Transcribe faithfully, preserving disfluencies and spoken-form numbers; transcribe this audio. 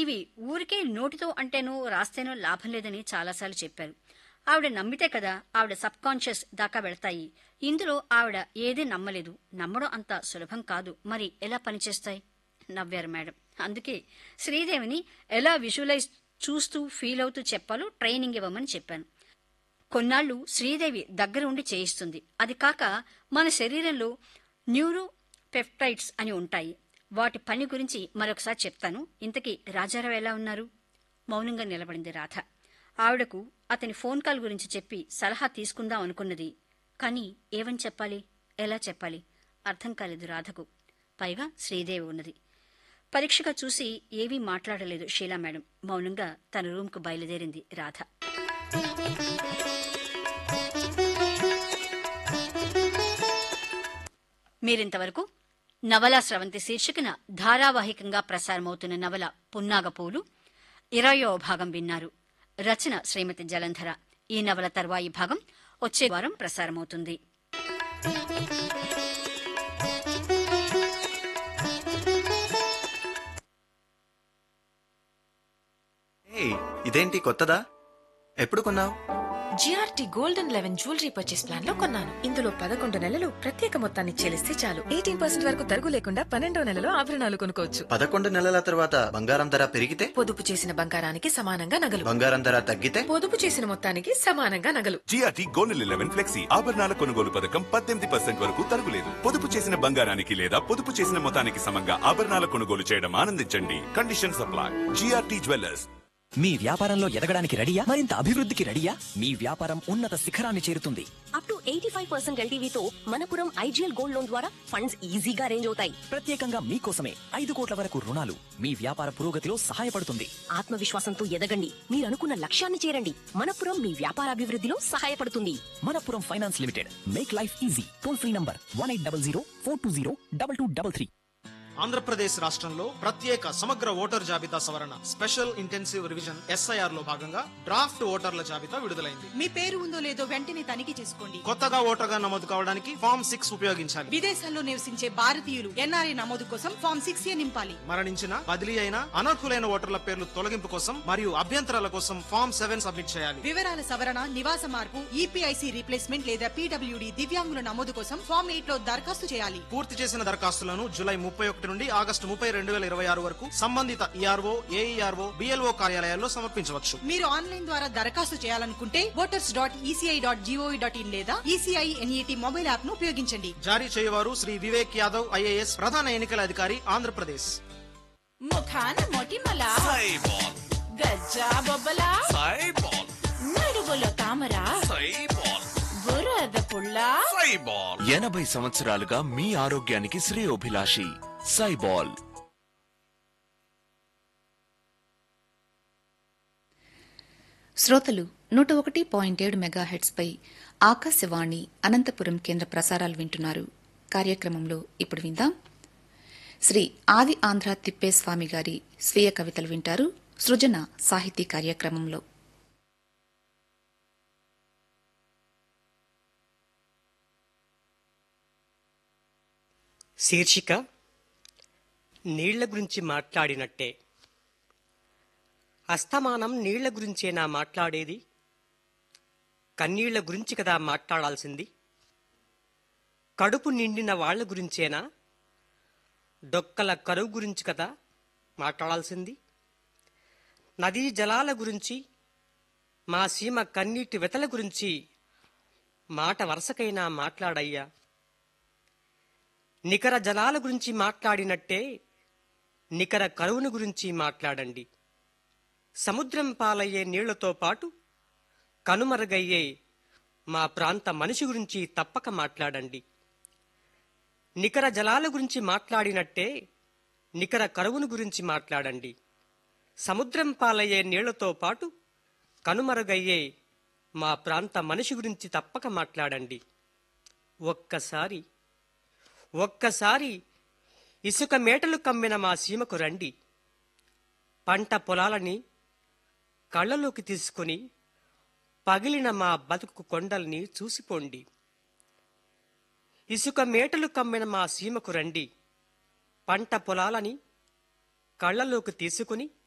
ఇవి ఊరికే నోటితో అంటేనో రాస్తేనో లాభం లేదని చాలాసార్లు చెప్పారు. ఆవిడ నమ్మితే కదా ఆవిడ సబ్ కాన్షియస్ దాకా వెళ్తాయి. ఇందులో ఆవిడ ఏదీ నమ్మలేదు. నమ్మడం అంత సులభం కాదు. మరి ఎలా పనిచేస్తాయి? నవ్వారు మేడం. అందుకే శ్రీదేవిని ఎలా విజువలైజ్ చూస్తూ ఫీల్ అవుతూ చెప్పాలో ట్రైనింగ్ ఇవ్వమని చెప్పాను. కొన్నాళ్లు శ్రీదేవి దగ్గర ఉండి చేయిస్తుంది. అది కాక మన శరీరంలో న్యూరో పెప్టైడ్స్ అని ఉంటాయి. వాటి పని గురించి మరొకసారి చెప్తాను. ఇంతకీ రాజారావు ఎలా ఉన్నారు? మౌనంగా నిలబడింది రాధ. ఆవిడకు అతని ఫోన్ కాల్ గురించి చెప్పి సలహా తీసుకుందాం అనుకున్నది. కానీ ఏమని చెప్పాలి, ఎలా చెప్పాలి అర్థం కాలేదు రాధకు. పైగా శ్రీదేవి ఉన్నది. పరీక్షగా చూసి ఏవీ మాట్లాడలేదు షీలా మేడం. మౌనంగా తన రూమ్కు బయలుదేరింది రాధ. మీరింతవరకు నవలా స్రవంతి శీర్షికన ధారావాహికంగా ప్రసారమవుతున్న నవల పున్నాగపూలు ఇరవయో భాగం విన్నారు. రచన శ్రీమతి జలంధర. ఈ నవల తర్వాయి భాగం వచ్చే వారం ప్రసారమవుతుంది. ఇదేంటి కొత్తదా? ఎప్పుడు కొన్నావు? GRT gold and eleven jewellery purchase plan లో కొన్నాను. ఇందులో పదకొండు నెలలు ప్రత్యేక మొత్తాన్ని చెల్లిస్తే చాలు. ఎయిటీన్ పర్సెంట్ వరకు తరుగు లేకుండా పన్నెండో నెలలో ఆభరణాలు కొనుక్కోవచ్చు. పదకొండు నెలల తర్వాత బంగారం ధర పెరిగితే? పొదుపు చేసిన బంగారానికి సమానంగా నగలు. బంగారం ధర తగ్గితే? పొదుపు చేసిన మొత్తానికి సమానంగా నగలు. జిఆర్టీ గోల్డ్ లెవెన్ ఫ్లెక్సీ ఆభరణాల కొనుగోలు పథకం పద్దెనిమిది పర్సెంట్ వరకు తరుగులేదు. పొదుపు చేసిన బంగారానికి లేదా పొదుపు చేసిన మొత్తానికి సమంగా ఆభరణాల కొనుగోలు చేయడం ఆనందించండి. Condition supply. GRT jewellers. మీ వ్యాపారంలో ఎదగడానికి రెడీయా? మరింత అభివృద్ధికి రెడీయా? మీ వ్యాపారం ఉన్నత శిఖరాన్ని చేరుతుంది. Up to eighty five percent ఎల్టీవీతో Manappuram IGL gold loan ద్వారా ఫండ్స్ ఈజీగా అరేంజ్ అవుతాయి. ప్రత్యేకంగా మీకోసమే ఐదు కోట్ల వరకు రుణాలు మీ వ్యాపార పురోగతిలో సహాయపడుతుంది. ఆత్మవిశ్వాసంతో ఎదగండి. మీరు అనుకున్న లక్ష్యాన్ని చేరండి. మనపురం మీ వ్యాపార అభివృద్ధిలో సహాయపడుతుంది. Manappuram finance limited. Make life easy. Toll free number one eight double zero four two zero double two double three. Andhra Pradesh రాష్ట్రంలో ప్రత్యేక సమగ్ర ఓటర్ జాబితా సవరణ స్పెషల్ ఇంటెన్సివ్ రివిజన్ ఎస్ఐఆర్ లో భాగంగా డ్రాఫ్ట్ ఓటర్ల జాబితా విడుదలైంది. మీ పేరు ఉందో లేదో వెంటనే తనిఖీ చేసుకోండి. కొత్తగా ఓటర్గా నమోదు కావడానికి ఫామ్ సిక్స్ ఉపయోగించాలి. విదేశాల్లో నివసించే భారతీయులు ఎన్ఆర్ఐ నమోదు కోసం ఫామ్ సిక్స్ ఏ నింపాలి. మరణించిన, బదిలీ అయిన, అనర్హులైన ఓటర్ల పేర్లు తొలగింపు కోసం మరియు అభ్యంతరాల కోసం ఫామ్ సెవెన్ సబ్మిట్ చేయాలి. వివరాల సవరణ, నివాస మార్పు, ఈపీఐసి రీప్లేస్మెంట్ లేదా పీడబ్ల్యూడి దివ్యాంగుల నమోదు కోసం ఫామ్ ఎయిట్ లో దరఖాస్తు చేయాలి. పూర్తి చేసిన దరఖాస్తులను జూలై ముప్పై ఒకటి నుండి ఆగస్టు ముప్పై రెండు వేల ఇరవై ఆరు వరకు సంబంధిత ఈఆర్ఓ, ఏఈఆర్ఓ, బిఎల్ఓ కార్యాలయాల్లో సమర్పించవచ్చు. మీరు ఆన్లైన్ ద్వారా దరఖాస్తు చేయాలనుకుంటే voters dot ECI dot GOV dot in లేదా ఈసీఐ ఎన్ఈటీ మొబైల్ యాప్ ను ఉపయోగించండి. జారీ చేయవారు శ్రీ వివేక్ యాదవ్, ఐఏఎస్, ప్రధాన ఎన్నికల అధికారి, ఆంధ్రప్రదేశ్. ముఖాన మొటిమల గజ్జా బొబ్బల నడుగులో తామర బురద పుల్ల. ఎనభై సంవత్సరాలుగా మీ ఆరోగ్యానికి శ్రేయోభిలాషి సైబాల్. శ్రోతలు నూట ఒకటి పాయింట్ ఏడు మెగాహెట్స్ పై ఆకాశవాణి అనంతపురం కేంద్ర ప్రసారాలు వింటున్నారు. కార్యక్రమంలో ఇప్పుడు విందాం శ్రీ ఆది ఆంధ్ర తిప్పేస్వామి గారి స్వీయ కవితలు వింటారు. సృజన సాహితీ కార్యక్రమంలో శీర్షిక నీళ్ల గురించి మాట్లాడినట్టే. అస్తమానం నీళ్ల గురించేనా మాట్లాడేది? కన్నీళ్ల గురించి కదా మాట్లాడాల్సింది. కడుపు నిండిన వాళ్ల గురించేనా? డొక్కల కరువు గురించి కదా మాట్లాడాల్సింది. నదీ జలాల గురించి, మా సీమ కన్నీటి వెతల గురించి మాట వరుసకైనా మాట్లాడయ్యా. నికర జలాల గురించి మాట్లాడినట్టే నికర కరువును గురించి మాట్లాడండి. సముద్రం పాలయ్యే నీళ్లతో పాటు కనుమరుగయ్యే మా ప్రాంత మనిషి గురించి తప్పక మాట్లాడండి. నికర జలాల గురించి మాట్లాడినట్టే నికర కరువును గురించి మాట్లాడండి. సముద్రం పాలయ్యే నీళ్లతో పాటు కనుమరుగయ్యే మా ప్రాంత మనిషి గురించి తప్పక మాట్లాడండి. ఒక్కసారి ఒక్కసారి ఇసుక మేటలు కమ్మిన మా సీమకు రండి. పంట పొలాలని కళ్ళలోకి తీసుకుని పగిలిన మా బతుకు కొండల్ని చూసిపోండి. ఇసుక మేటలు కమ్మిన మా సీమకు రండి. పంట పొలాలని కళ్ళలోకి తీసుకుని